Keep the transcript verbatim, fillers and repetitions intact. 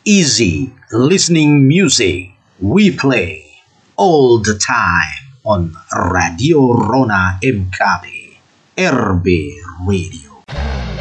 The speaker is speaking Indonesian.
Easy listening music we play all the time on Radio Rona M K B R B Radio.